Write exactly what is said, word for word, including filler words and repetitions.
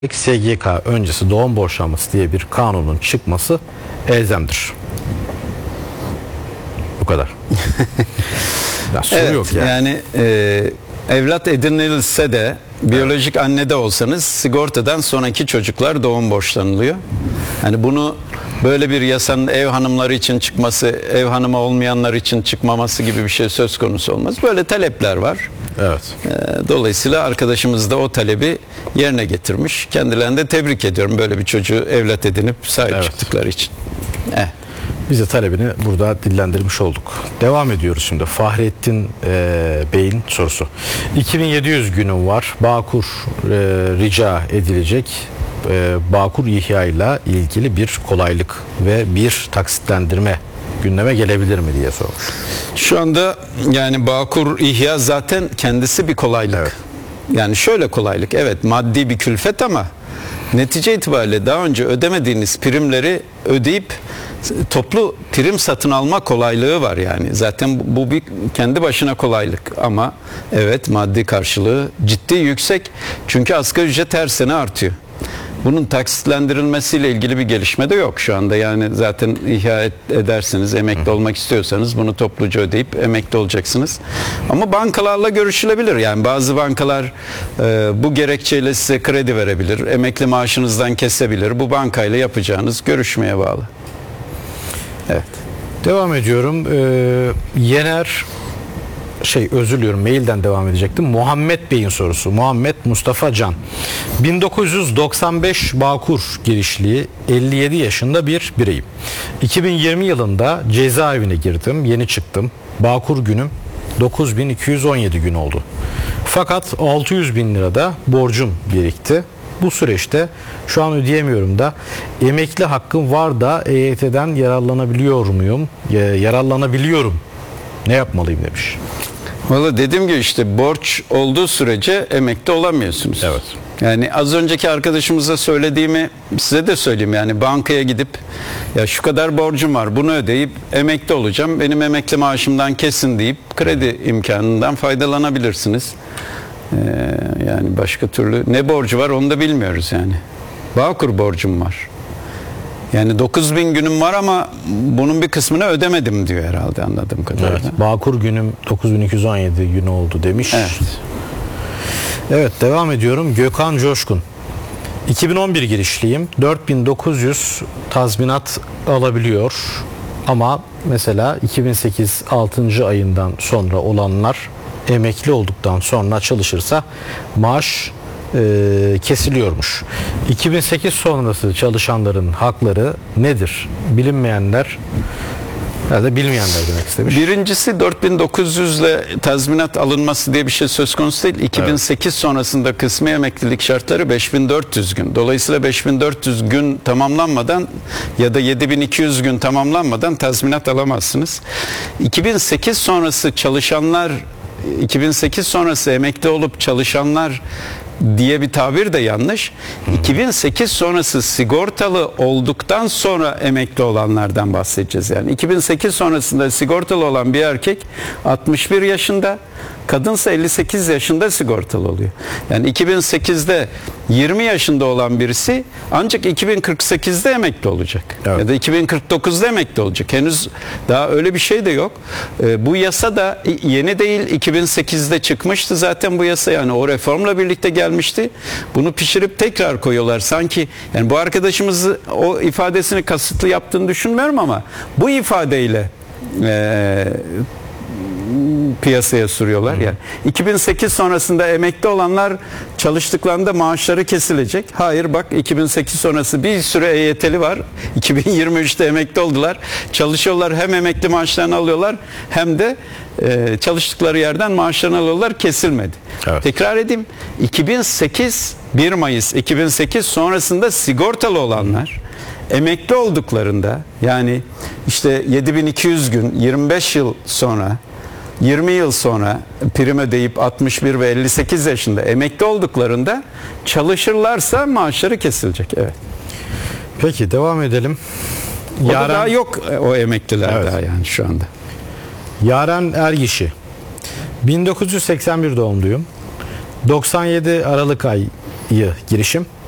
S G K öncesi doğum borçlanması diye bir kanunun çıkması elzemdir. Bu kadar. Ya, soru evet, yok yani. Yani e, evlat edinilse de biyolojik evet. annede olsanız sigortadan sonraki çocuklar doğum borçlanılıyor. Yani bunu böyle bir yasanın ev hanımları için çıkması, ev hanımı olmayanlar için çıkmaması gibi bir şey söz konusu olmaz. Böyle talepler var. Evet. E, dolayısıyla arkadaşımız da o talebi yerine getirmiş. Kendilerini de tebrik ediyorum böyle bir çocuğu evlat edinip sahip evet. çıktıkları için. Evet. Biz de talebini burada dillendirmiş olduk. Devam ediyoruz şimdi. Fahrettin e, Bey'in sorusu. iki bin yedi yüz günüm var. Bağkur e, rica edilecek. E, Bağkur ihya ile ilgili bir kolaylık ve bir taksitlendirme gündeme gelebilir mi diye sormuş. Şu anda yani Bağkur ihya zaten kendisi bir kolaylık. Evet. Yani şöyle kolaylık. Evet, maddi bir külfet ama netice itibariyle daha önce ödemediğiniz primleri ödeyip toplu prim satın alma kolaylığı var yani. Zaten bu bir kendi başına kolaylık ama evet maddi karşılığı ciddi yüksek. Çünkü asgari ücret her sene artıyor. Bunun taksitlendirilmesiyle ilgili bir gelişme de yok şu anda. Yani zaten ihya ederseniz, emekli olmak istiyorsanız bunu topluca ödeyip emekli olacaksınız. Ama bankalarla görüşülebilir. Yani bazı bankalar e, bu gerekçeyle size kredi verebilir. Emekli maaşınızdan kesebilir. Bu bankayla yapacağınız görüşmeye bağlı. Evet. Devam ediyorum. Ee, Yener şey özür diliyorum mailden devam edecektim. Muhammed Bey'in sorusu. Muhammed Mustafa Can. bin dokuz yüz doksan beş Bağkur girişli elli yedi yaşında bir bireyim. iki bin yirmi yılında cezaevine girdim. Yeni çıktım. Bağkur günüm dokuz bin iki yüz on yedi gün oldu. Fakat altı yüz bin lirada borcum birikti. Bu süreçte şu an ödeyemiyorum da emekli hakkım var da E Y T'den yararlanabiliyor muyum? Yararlanabiliyorum. Ne yapmalıyım demiş. Valla dediğim gibi işte borç olduğu sürece emekli olamıyorsunuz. Evet. Yani az önceki arkadaşımıza söylediğimi size de söyleyeyim. Yani bankaya gidip ya şu kadar borcum var bunu ödeyip emekli olacağım. Benim emekli maaşımdan kesin deyip kredi imkanından faydalanabilirsiniz. Ee, yani başka türlü ne borcu var onu da bilmiyoruz yani. Bağkur borcum var. Yani dokuz bin günüm var ama bunun bir kısmını ödemedim diyor herhalde anladığım kadarıyla. Evet, Bağkur günüm dokuz bin iki yüz on yedi gün oldu demiş. Evet. Evet, devam ediyorum. Gökhan Coşkun. iki bin on bir girişliyim. dört bin dokuz yüz tazminat alabiliyor. Ama mesela iki bin sekiz altıncı ayından sonra olanlar emekli olduktan sonra çalışırsa maaş e, kesiliyormuş. iki bin sekiz sonrası çalışanların hakları nedir? Bilinmeyenler ya da bilmeyenler demek istemiş. Birincisi dört bin dokuz yüz ile tazminat alınması diye bir şey söz konusu değil. iki bin sekiz evet. sonrasında kısmi emeklilik şartları beş bin dört yüz gün. Dolayısıyla beş bin dört yüz gün tamamlanmadan ya da yedi bin iki yüz gün tamamlanmadan tazminat alamazsınız. iki bin sekiz sonrası çalışanlar iki bin sekiz sonrası emekli olup çalışanlar diye bir tabir de yanlış. Hı hı. iki bin sekiz sonrası sigortalı olduktan sonra emekli olanlardan bahsedeceğiz. Yani iki bin sekiz sonrasında sigortalı olan bir erkek altmış bir yaşında, kadınsa elli sekiz yaşında sigortalı oluyor. Yani iki bin sekizde yirmi yaşında olan birisi ancak iki bin kırk sekizde emekli olacak. Evet. Ya da iki bin kırk dokuzda emekli olacak. Henüz daha öyle bir şey de yok. Ee, bu yasa da yeni değil. iki bin sekizde çıkmıştı zaten bu yasa. Yani o reformla birlikte gelmişti. Bunu pişirip tekrar koyuyorlar. Sanki yani bu arkadaşımız o ifadesini kasıtlı yaptığını düşünmüyorum ama bu ifadeyle eee piyasaya sürüyorlar ya. Yani. iki bin sekiz sonrasında emekli olanlar çalıştıklarında maaşları kesilecek. Hayır bak iki bin sekiz sonrası bir sürü E Y T'li var. iki bin yirmi üçte emekli oldular. Çalışıyorlar hem emekli maaşlarını alıyorlar hem de e, çalıştıkları yerden maaşlarını alıyorlar kesilmedi. Evet. Tekrar edeyim. iki bin sekiz bir Mayıs iki bin sekiz sonrasında sigortalı olanlar emekli olduklarında yani işte yedi bin iki yüz gün yirmi beş yıl sonra yirmi yıl sonra prim ödeyip altmış bir ve elli sekiz yaşında emekli olduklarında çalışırlarsa maaşları kesilecek. Evet. Peki devam edelim. O Yaren... da daha yok o emekliler evet. daha yani şu anda. Yaren Ergişi. bin dokuz yüz seksen bir doğumluyum. doksan yedi Aralık ayı girişim.